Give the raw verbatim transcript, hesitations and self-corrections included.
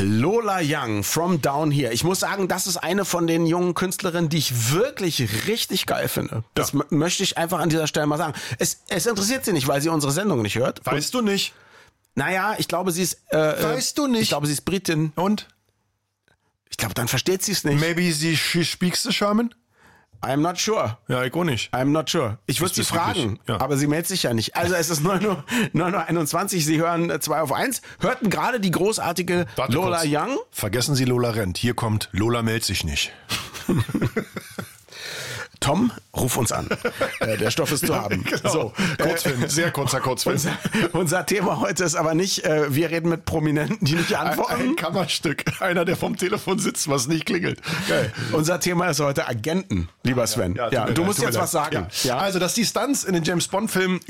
Lola Young, From Down Here. Ich muss sagen, das ist eine von den jungen Künstlerinnen, die ich wirklich richtig geil finde. Das ja. m- möchte ich einfach an dieser Stelle mal sagen. Es, es interessiert sie nicht, weil sie unsere Sendung nicht hört. Weißt Und, du nicht? Naja, ich glaube, sie ist... Äh, weißt du nicht? Ich glaube, sie ist Britin. Und? Ich glaube, dann versteht sie es nicht. Maybe she, she speaks the German? I'm not sure. Ja, ich auch nicht. I'm not sure. Ich würde sie fragen, ja. aber sie meldet sich ja nicht. Also es ist neun Uhr einundzwanzig, Sie hören zwei auf eins, hörten gerade die großartige Warte Lola kurz. Young. Vergessen Sie Lola rennt. Hier kommt Lola meldet sich nicht. Tom, ruf uns an. Äh, der Stoff ist zu haben. Genau. So, Kurzfilm, äh, sehr kurzer Kurzfilm. Unser, unser Thema heute ist aber nicht, äh, wir reden mit Prominenten, die nicht antworten. Ein, ein Kammerstück. Einer, der vom Telefon sitzt, was nicht klingelt. Geil. Unser Thema ist heute Agenten, lieber Sven. Ja, ja, ja du musst jetzt was sagen. Ja. Ja. Also, dass die Stunts in den James-Bond-Filmen